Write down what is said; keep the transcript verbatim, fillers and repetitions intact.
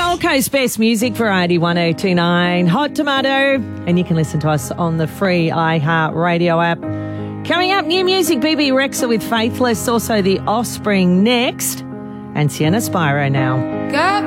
Gold Coast Best Music Variety one oh two nine Hot Tomato, and you can listen to us on the free iHeart Radio app. Coming up, new music, B B Rexa with Faithless, also The Offspring next, and Sienna Spyro now. Got